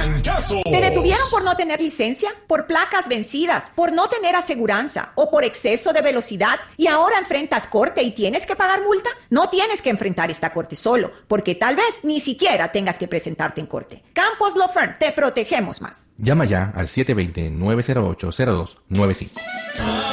Trancazos. ¿Te detuvieron por no tener licencia? ¿Por placas vencidas? ¿Por no tener aseguranza? ¿O por exceso de velocidad? ¿Y ahora enfrentas corte y tienes que pagar multa? No tienes que enfrentar esta corte solo, porque tal vez ni siquiera tengas que presentarte en corte. Campos Law Firm, te protegemos más. Llama ya al 720-908-0295.